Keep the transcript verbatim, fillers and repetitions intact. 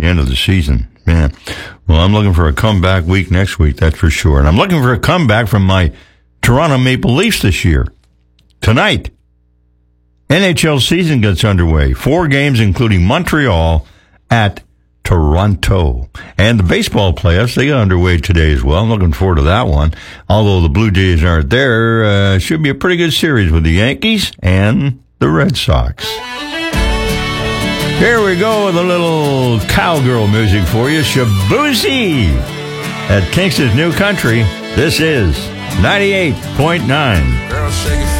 end of the season. Man, well, I'm looking for a comeback week next week, that's for sure. And I'm looking for a comeback from my Toronto Maple Leafs this year. Tonight, N H L season gets underway. Four games, including Montreal at Toronto. And the baseball playoffs, they got underway today as well. I'm looking forward to that one. Although the Blue Jays aren't there, uh, should be a pretty good series with the Yankees and the Red Sox. Here we go with a little cowgirl music for you. Shaboozey at Kingston's New Country. This is ninety-eight point nine.